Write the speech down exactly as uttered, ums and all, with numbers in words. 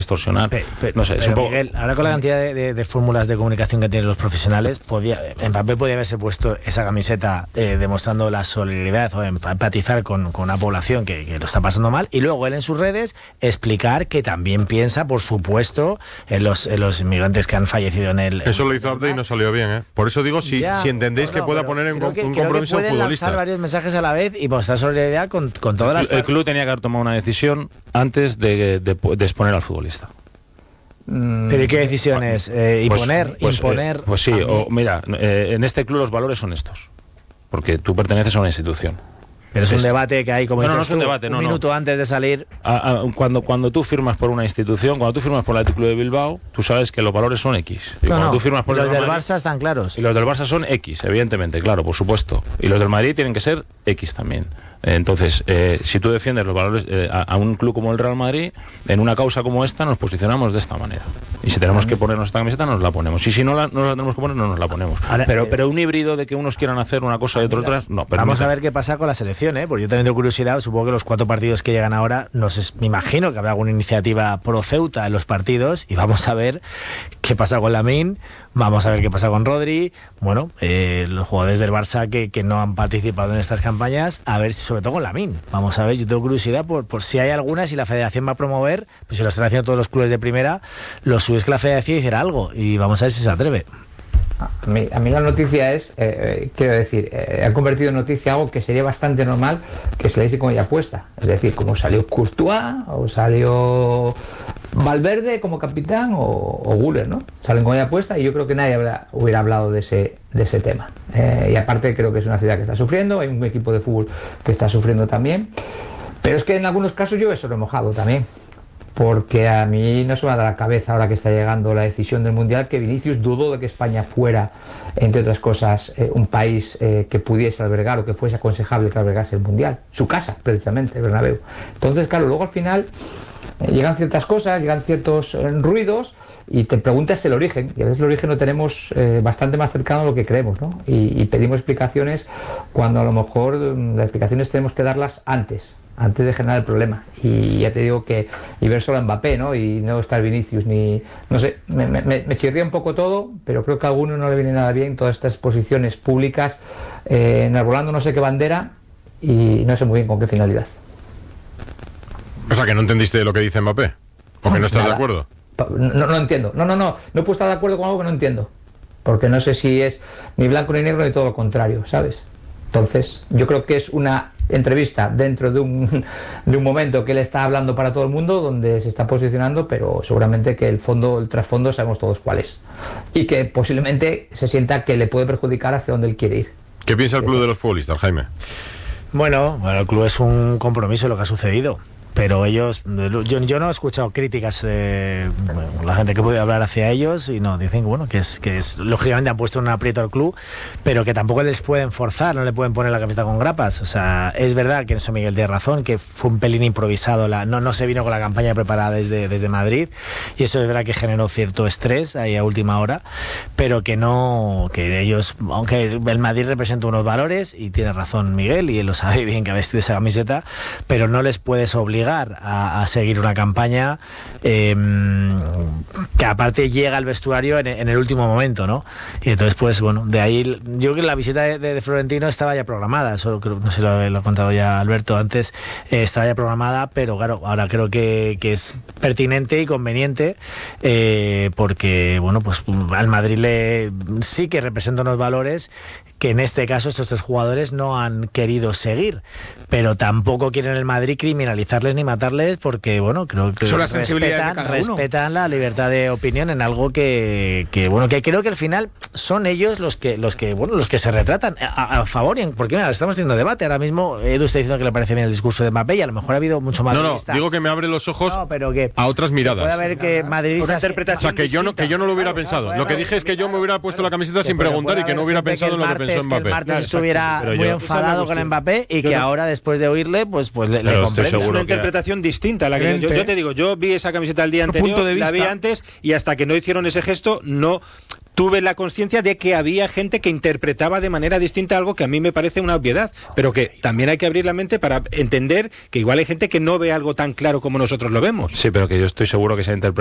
extorsionar. Pe, pe, no sé, pero es un poco... Miguel, ahora con la cantidad de, de, de fórmulas de comunicación que tienen los profesionales, podía, Mbappé podía haberse puesto esa camiseta eh, demostrando la solidaridad o empatizar con, con una población que, que lo está pasando mal, y luego él en sus redes explicar que también piensa, por supuesto, en los, en los inmigrantes que han fallecido en el... Eso lo hizo Abde y no salió bien, ¿eh? Por eso digo, si, ya, si entendéis no, que no, pueda poner en que, un creo compromiso que al futbolista. lanzar varios mensajes a la vez y mostrar solidaridad con, con todas las... El club tenía que haber tomado una decisión antes de, de, de exponer al futbolista. ¿Pero y qué decisiones? Eh, ¿Imponer? Pues, pues, imponer eh, pues sí, o, mira, eh, en este club los valores son estos. Porque tú perteneces a una institución. Pero es un debate que hay, como no, no, no dices es un tú, debate, un no, minuto no. antes de salir. A, a, cuando, cuando tú firmas por una institución, cuando tú firmas por el Athletic Club de Bilbao, tú sabes que los valores son X. Y no, cuando no, tú firmas por los el del Madrid, Barça están claros. Y los del Barça son X, evidentemente, claro, por supuesto. Y los del Madrid tienen que ser X también. Entonces, eh, si tú defiendes los valores eh, a, a un club como el Real Madrid, en una causa como esta nos posicionamos de esta manera. Y si tenemos que ponernos esta camiseta, nos la ponemos. Y si no la, no la tenemos que poner, no nos la ponemos. Ahora, pero, eh, pero un híbrido de que unos quieran hacer una cosa y otros otras, no. Vamos permite. a ver qué pasa con la selección, ¿eh? Porque yo también tengo curiosidad. Supongo que los cuatro partidos que llegan ahora, no sé, me imagino que habrá alguna iniciativa pro Ceuta en los partidos, y vamos a ver qué pasa con Lamine. Vamos a ver qué pasa con Rodri. Bueno, eh, los jugadores del Barça que, que no han participado en estas campañas, a ver, si, sobre todo con Lamine. Vamos a ver, yo tengo curiosidad por, por si hay alguna, si la federación va a promover, pues si lo están haciendo todos los clubes de primera, lo suyo es que la federación hiciera algo, y vamos a ver si se atreve. A mí, a mí la noticia es, eh, eh, quiero decir, eh, ha convertido en noticia algo que sería bastante normal que se le dice como ya puesta. Es decir, como salió Courtois o salió Valverde como capitán o, o Güler, ¿no? Salen con ella puesta, y yo creo que nadie habrá, hubiera hablado de ese, de ese tema. Eh, y aparte creo que es una ciudad que está sufriendo, hay un equipo de fútbol que está sufriendo también. Pero es que en algunos casos yo eso lo he mojado también. Porque a mí no se me da la cabeza, ahora que está llegando la decisión del Mundial, que Vinicius dudó de que España fuera, entre otras cosas, eh, un país eh, que pudiese albergar o que fuese aconsejable que albergase el Mundial. Su casa, precisamente, el Bernabéu. Entonces, claro, luego al final eh, llegan ciertas cosas, llegan ciertos eh, ruidos, y te preguntas el origen. Y a veces el origen lo tenemos eh, bastante más cercano a lo que creemos, ¿no? Y, y pedimos explicaciones cuando a lo mejor las explicaciones tenemos que darlas antes. antes de generar el problema. Y ya te digo que y ver solo a Mbappé, ¿no? Y no estar Vinicius ni... No sé, me, me, me chirría un poco todo, pero creo que a alguno no le viene nada bien todas estas posiciones públicas eh, enarbolando no sé qué bandera, y no sé muy bien con qué finalidad. O sea, que no entendiste lo que dice Mbappé, o que no estás Nada. de acuerdo. No, no entiendo. No, no, no. No puedo estar de acuerdo con algo que no entiendo. Porque no sé si es ni blanco ni negro ni todo lo contrario, ¿sabes? Entonces, yo creo que es una entrevista dentro de un, de un momento que él está hablando para todo el mundo, donde se está posicionando, pero seguramente que el fondo, el trasfondo sabemos todos cuál es. Y que posiblemente se sienta que le puede perjudicar hacia donde él quiere ir. ¿Qué piensa el club de los futbolistas, Jaime? Bueno, bueno, el club es un compromiso de lo que ha sucedido. Pero ellos, yo, yo no he escuchado críticas, eh, bueno, la gente que puede hablar hacia ellos, y no, dicen bueno, que es que es lógicamente han puesto un aprieto al club, pero que tampoco les pueden forzar, no le pueden poner la camiseta con grapas. O sea, es verdad que en eso Miguel tiene razón, que fue un pelín improvisado, la, no, no se vino con la campaña preparada desde, desde Madrid, y eso es verdad que generó cierto estrés ahí a última hora, pero que no, que ellos, aunque el Madrid representa unos valores, y tiene razón Miguel, y él lo sabe bien que ha vestido esa camiseta, pero no les puedes obligar A, a seguir una campaña eh, que aparte llega al vestuario en, en el último momento, ¿no? Y entonces, pues bueno, de ahí yo creo que la visita de, de, de Florentino estaba ya programada, eso creo, no sé si lo, lo ha contado ya Alberto antes, eh, estaba ya programada, pero claro, ahora creo que, que es pertinente y conveniente, eh, porque bueno, pues al Madrid le sí que representa unos valores que en este caso estos tres jugadores no han querido seguir, pero tampoco quieren el Madrid criminalizarles ni matarles, porque bueno, creo que son las sensibilidades respetan, de cada uno. respetan la libertad de opinión en algo que, que bueno, que creo que al final son ellos los que los que bueno, los que se retratan a, a favor, y en, porque mira, estamos teniendo debate ahora mismo. Edu está diciendo que le parece bien el discurso de Mbappé, y a lo mejor ha habido mucho más. No, no, digo que me abre los ojos no, pero que a otras miradas. puede haber que madridistas, Una interpretación O sea, que yo no, que yo no lo hubiera Claro, pensado. claro, Lo que dije es que yo me hubiera puesto la camiseta sin preguntar y que no hubiera pensado en lo que pensó Mbappé. Que el martes estuviera Pero muy yo- enfadado con Mbappé, y Yo que no- ahora, después de oírle, pues, pues le, le Pero estoy comprende. seguro Es una que- interpretación distinta a la que yo, yo te digo, yo vi esa camiseta el día Otro anterior, punto de la vi vista. antes, y hasta que no hicieron ese gesto, no tuve la conciencia de que había gente que interpretaba de manera distinta algo que a mí me parece una obviedad, pero que también hay que abrir la mente para entender que igual hay gente que no ve algo tan claro como nosotros lo vemos. Sí, pero que yo estoy seguro que se ha interpretado